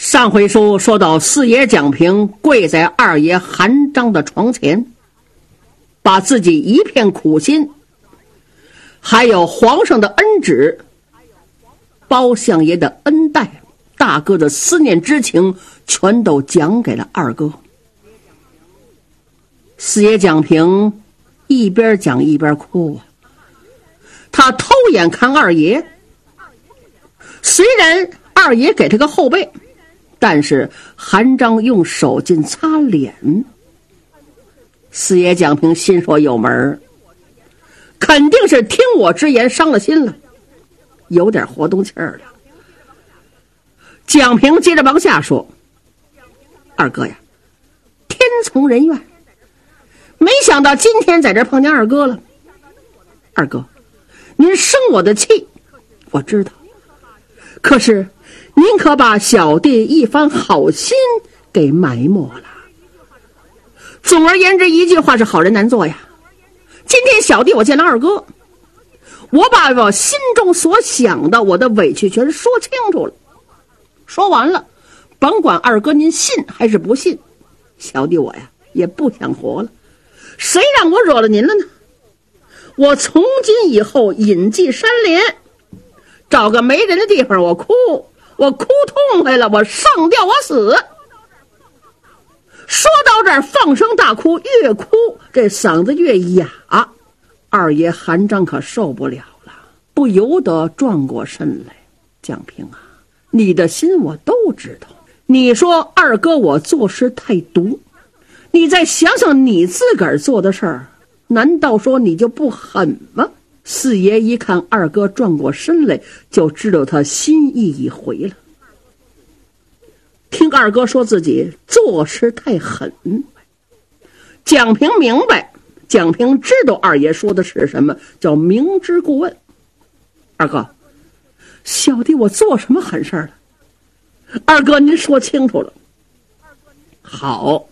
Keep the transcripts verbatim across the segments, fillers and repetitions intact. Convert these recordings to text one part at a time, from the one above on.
上回书说到，四爷蒋平跪在二爷韩章的床前，把自己一片苦心，还有皇上的恩旨，包相爷的恩待，大哥的思念之情，全都讲给了二哥。四爷蒋平一边讲一边哭啊，他偷眼看二爷，虽然二爷给他个后背，但是韩章用手巾擦脸。四爷蒋平心说有门，肯定是听我之言伤了心了，有点活动气儿了。蒋平接着往下说，二哥呀，天从人愿，没想到今天在这碰见二哥了。二哥，您生我的气我知道，可是您可把小弟一番好心给埋没了。总而言之，一句话是好人难做呀。今天小弟我见了二哥，我把我心中所想的，我的委屈全说清楚了。说完了，甭管二哥您信还是不信，小弟我呀也不想活了。谁让我惹了您了呢？我从今以后隐迹山林，找个没人的地方我哭，我哭痛快了，我上吊我死。说到这儿放声大哭，越哭这嗓子越哑。二爷韩章可受不了了，不由得转过身来，蒋平啊，你的心我都知道，你说二哥我做事太毒，你再想想你自个儿做的事儿，难道说你就不狠吗？四爷一看二哥转过身来，就知道他心意已回了。听二哥说自己做事太狠，蒋平明白，蒋平知道二爷说的是什么，叫明知故问。二哥，小弟我做什么狠事了？二哥您说清楚了。好，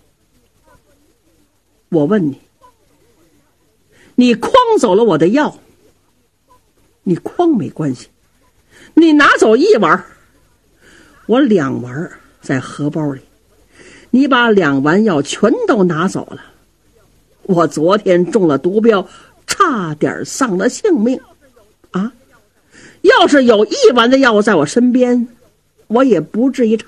我问你，你诓走了我的药，你诓没关系，你拿走一丸，我两丸在荷包里，你把两丸药全都拿走了，我昨天中了毒镖，差点丧了性命啊！要是有一丸的药在我身边，我也不至于